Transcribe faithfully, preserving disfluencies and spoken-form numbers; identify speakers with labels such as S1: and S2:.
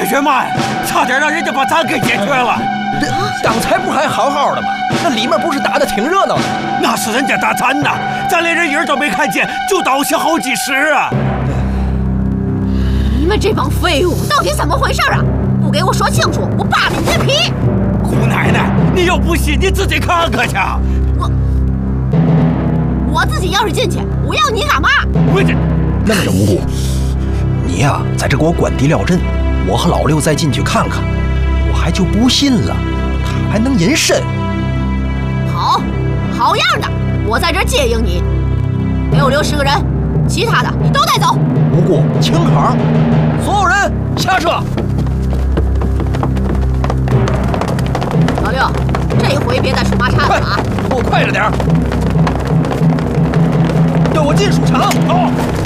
S1: 决嘛呀？差点让人家把咱给解决了。
S2: 刚才不还好好的吗？那里面不是打的挺热闹的？
S1: 那是人家打咱的，咱连人影都没看见，就倒下好几十啊！
S3: 你们这帮废物，到底怎么回事啊？不给我说清楚，我扒了你的皮！
S1: 姑奶奶，你要不信，你自己看看去。
S3: 我我自己要是进去，我要你干嘛？
S1: 我这
S2: 那么着，无辜，你呀、啊，在这给我关敌料阵，我和老六再进去看看，我还就不信了，他还能隐身。
S3: 好，好样的！我在这儿接应你，给我留十个人，其他的你都带走。
S2: 无辜，请好，所有人下车。
S3: 老六，这回别再出马叉了啊！
S2: 给我快着点，跟我进书场。好。